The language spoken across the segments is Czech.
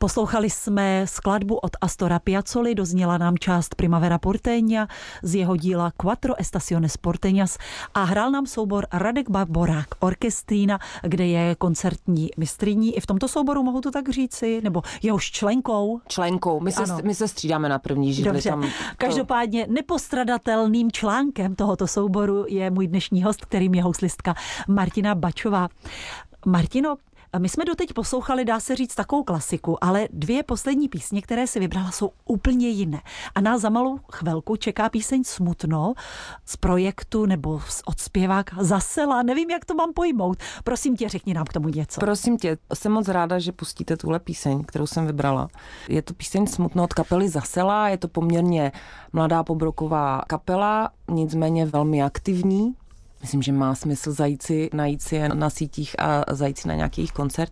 Poslouchali jsme skladbu od Astora Piazzoli, dozněla nám část Primavera Porteña z jeho díla Quattro Estaciones Porteñas a hrál nám soubor Radek Baborák Orchestrína, kde je koncertní mistryní. I v tomto souboru mohu to tak říci, nebo jehož členkou? Členkou. My se střídáme na první židli. Dobře. Každopádně nepostradatelným článkem tohoto souboru je můj dnešní host, kterým je houslistka Martina Bačová. Martino, my jsme doteď poslouchali, dá se říct, takovou klasiku, ale 2 poslední písně, které si vybrala, jsou úplně jiné. A nás za malou chvilku čeká píseň Smutno z projektu nebo od zpěváka Zasela. Nevím, jak to mám pojmout. Prosím tě, řekni nám k tomu něco. Prosím tě, jsem moc ráda, že pustíte tuhle píseň, kterou jsem vybrala. Je to píseň Smutno od kapely Zasela, je to poměrně mladá pobroková kapela, nicméně velmi aktivní. Myslím, že má smysl najít si je na sítích a zajít si na nějaký jejich koncert.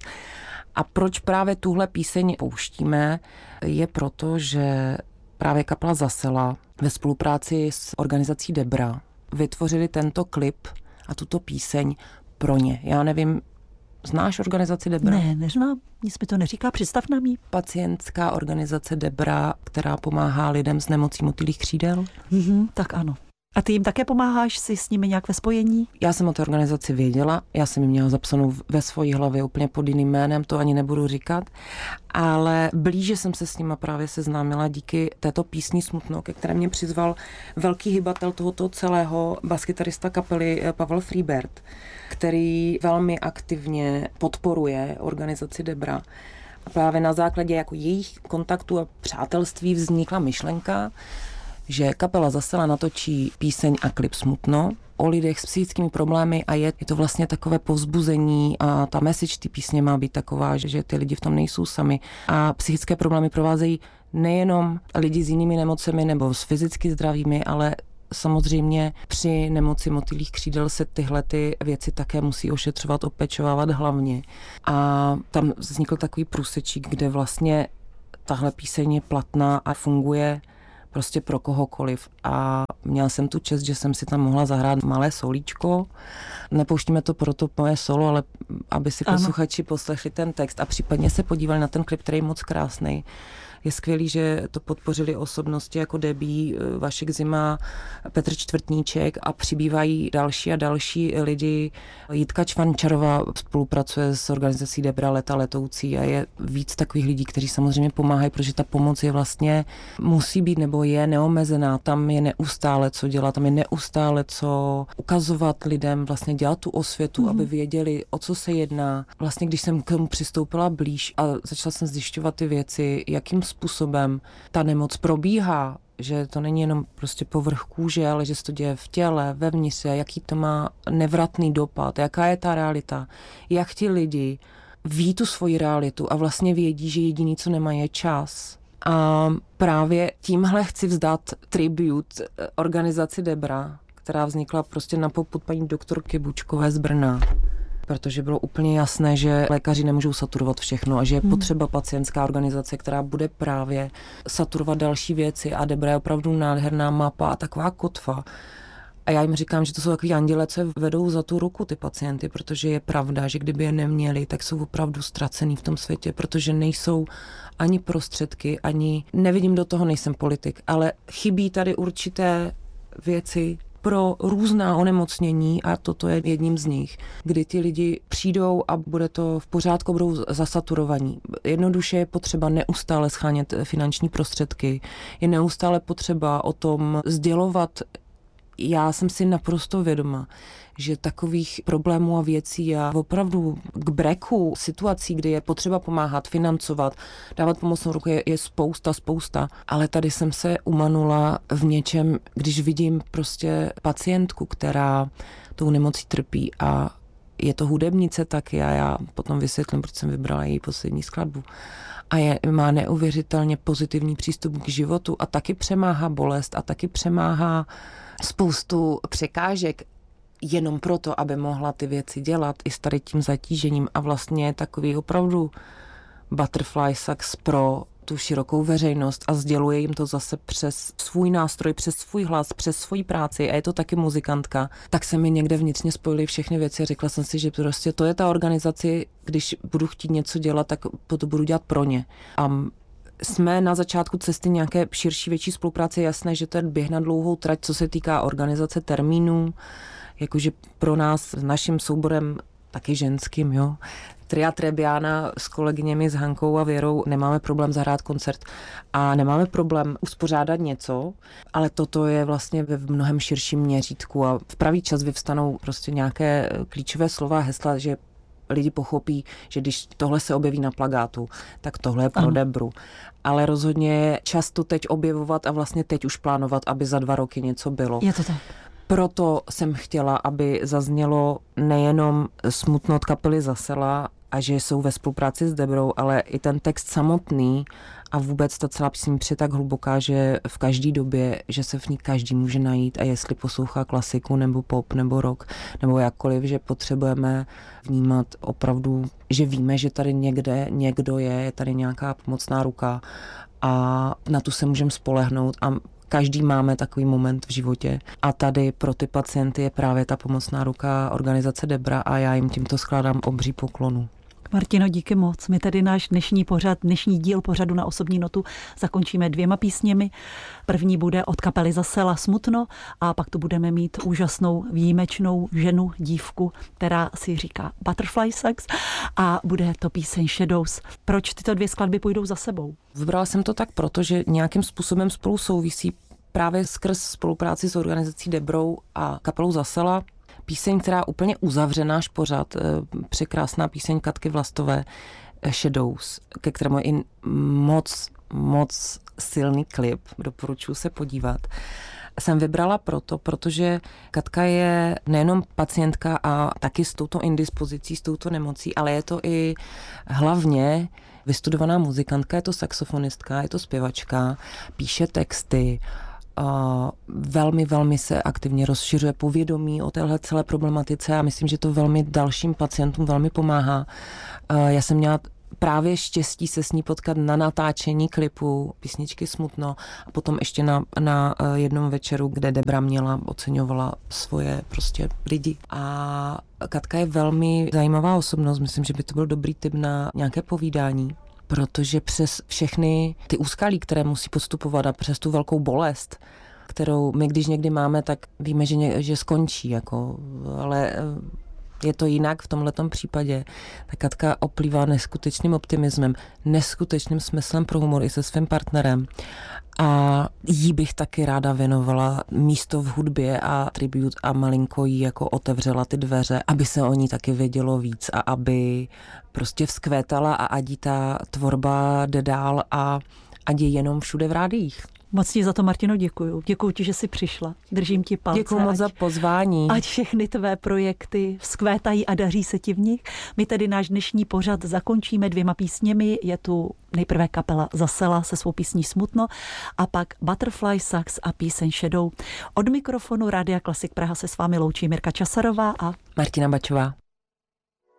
A proč právě tuhle píseň pouštíme, je proto, že právě kapela Zasela ve spolupráci s organizací Debra vytvořili tento klip a tuto píseň pro ně. Já nevím, znáš organizaci Debra? Ne, neznám, nic mi to neříká, představ nám jí. Pacientská organizace Debra, která pomáhá lidem s nemocí motýlých křídel. Tak ano. A ty jim také pomáháš, jsi s nimi nějak ve spojení? Já jsem o té organizaci věděla, já jsem ji měla zapsanou ve svojí hlavě úplně pod jiným jménem, to ani nebudu říkat, ale blíže jsem se s nima právě seznámila díky této písni Smutno, ke které mě přizval velký hybatel tohoto celého, baskytarista kapely Pavel Freebert, který velmi aktivně podporuje organizaci Debra. A právě na základě jako jejich kontaktů a přátelství vznikla myšlenka, že kapela Zasela natočí píseň a klip Smutno o lidech s psychickými problémy a je to vlastně takové povzbuzení a ta message té písně má být taková, že ty lidi v tom nejsou sami a psychické problémy provázejí nejenom lidi s jinými nemocemi nebo s fyzicky zdravými, ale samozřejmě při nemoci motýlích křídel se tyhle ty věci také musí ošetřovat, opečovávat hlavně. A tam vznikl takový průsečík, kde vlastně tahle píseň je platná a funguje prostě pro kohokoliv. A měla jsem tu čest, že jsem si tam mohla zahrát malé solíčko. Nepouštíme to proto moje solo, ale aby si posluchači poslechli ten text a případně se podívali na ten klip, který je moc krásný. Je skvělý, že to podpořili osobnosti jako Debí, Vašek Zima, Petr Čtvrtníček a přibývají další a další lidi. Jitka Čvančarová spolupracuje s organizací Debra Leta letoucí a je víc takových lidí, kteří samozřejmě pomáhají, protože ta pomoc je vlastně, musí být nebo je neomezená. Tam je neustále co dělat, tam je neustále co ukazovat lidem, vlastně dělat tu osvětu, aby věděli, o co se jedná. Vlastně když jsem k tomu přistoupila blíž a začala jsem zjišťovat ty věci, jakým způsobem ta nemoc probíhá, že to není jenom prostě povrch kůže, ale že se to děje v těle, vevnitř, jaký to má nevratný dopad, jaká je ta realita, jak ti lidi ví tu svoji realitu a vlastně vědí, že jediný, co nemají, je čas. A právě tímhle chci vzdát tribute organizaci Debra, která vznikla prostě na popud paní doktorky Bučkové z Brna. Protože bylo úplně jasné, že lékaři nemůžou saturovat všechno a že je potřeba pacientská organizace, která bude právě saturovat další věci a Debra je opravdu nádherná mapa a taková kotva. A já jim říkám, že to jsou takový anděle, co vedou za tu ruku ty pacienty, protože je pravda, že kdyby je neměli, tak jsou opravdu ztracený v tom světě, protože nejsou ani prostředky, ani nevidím do toho, nejsem politik, ale chybí tady určité věci pro různá onemocnění a toto je jedním z nich, kdy ty lidi přijdou a bude to v pořádku, budou zasaturovaní. Jednoduše je potřeba neustále schánět finanční prostředky, je neustále potřeba o tom sdělovat. Já jsem si naprosto vědoma, že takových problémů a věcí a opravdu k breku situací, kdy je potřeba pomáhat, financovat, dávat pomocnou ruku je spousta, ale tady jsem se umanula v něčem, když vidím prostě pacientku, která tou nemocí trpí a je to hudebnice taky a já potom vysvětlím, proč jsem vybrala její poslední skladbu. A má neuvěřitelně pozitivní přístup k životu a taky přemáhá bolest a taky přemáhá spoustu překážek jenom proto, aby mohla ty věci dělat i s tady tím zatížením a vlastně je takový opravdu butterfly sucks pro tu širokou veřejnost a sděluje jim to zase přes svůj nástroj, přes svůj hlas, přes svoji práci a je to taky muzikantka, tak se mi někde vnitřně spojily všechny věci a řekla jsem si, že prostě to je ta organizace, když budu chtít něco dělat, tak to budu dělat pro ně. A jsme na začátku cesty nějaké širší, větší spolupráce. Je jasné, že to je běh na dlouhou trať, co se týká organizace termínů, jakože pro nás s naším souborem taky ženským, jo. Tria Trebiana s kolegyněmi, s Hankou a Věrou nemáme problém zahrát koncert a nemáme problém uspořádat něco, ale toto je vlastně ve mnohem širším měřítku a v pravý čas vyvstanou prostě nějaké klíčové slova, hesla, že lidi pochopí, že když tohle se objeví na plakátu, tak tohle je pro Debru. Ale rozhodně je čas to teď objevovat a vlastně teď už plánovat, aby za 2 roky něco bylo. Je to tak. Proto jsem chtěla, aby zaznělo nejenom Smutno od kapely Zasela a že jsou ve spolupráci s Debrou, ale i ten text samotný a vůbec ta celá píseň je tak hluboká, že v každé době, že se v ní každý může najít a jestli poslouchá klasiku nebo pop nebo rock nebo jakkoliv, že potřebujeme vnímat opravdu, že víme, že tady někde někdo je tady nějaká pomocná ruka a na tu se můžeme spolehnout a každý máme takový moment v životě a tady pro ty pacienty je právě ta pomocná ruka organizace Debra a já jim tímto skládám obří poklonu. Martino, díky moc. My tedy náš dnešní díl pořadu Na osobní notu zakončíme 2 písněmi. První bude od kapely Zasela Smutno a pak tu budeme mít úžasnou, výjimečnou ženu, dívku, která si říká Butterfly Sax a bude to píseň Shadows. Proč tyto 2 skladby půjdou za sebou? Vybrala jsem to tak, protože nějakým způsobem spolu souvisí právě skrz spolupráci s organizací Debrou a kapelou Zasela. Píseň, která úplně uzavře náš pořad, překrásná píseň Katky Vlastové Shadows, ke kterému je i moc silný klip, doporučuji se podívat. Jsem vybrala protože Katka je nejenom pacientka a taky s touto indispozicí, s touto nemocí, ale je to i hlavně vystudovaná muzikantka, je to saxofonistka, je to zpěvačka, píše texty, velmi se aktivně rozšiřuje povědomí o téhle celé problematice a myslím, že to velmi dalším pacientům velmi pomáhá. Já jsem měla právě štěstí se s ní potkat na natáčení klipu písničky Smutno a potom ještě na jednom večeru, kde Debra oceňovala svoje prostě lidi. A Katka je velmi zajímavá osobnost, myslím, že by to byl dobrý tip na nějaké povídání, protože přes všechny ty úskalí, které musí postupovat a přes tu velkou bolest, kterou my když někdy máme, tak víme, že skončí, ale je to jinak v tomhletom případě. Ta Katka oplývá neskutečným optimismem, neskutečným smyslem pro humor i se svým partnerem. A jí bych taky ráda věnovala místo v hudbě a tribut a malinko jí otevřela ty dveře, aby se o ní taky vědělo víc a aby prostě vzkvétala a ať ta tvorba jde dál a ať je jenom všude v rádiích. Moc ti za to, Martino, děkuju. Děkuju ti, že jsi přišla. Držím ti palce. Děkuju moc za pozvání. Ať všechny tvé projekty vzkvétají a daří se ti v nich. My tedy náš dnešní pořad zakončíme 2 písněmi. Je tu nejprve kapela Zasela se svou písní Smutno a pak Butterfly Sax a píseň Shadow. Od mikrofonu Rádia Klasik Praha se s vámi loučí Mirka Časarová a Martina Bačová.